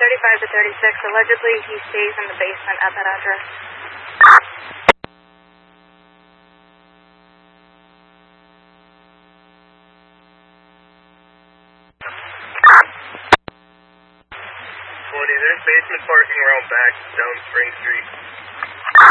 35 to 36. Allegedly, he stays in the basement at that address. There's basement parking around back down Spring Street.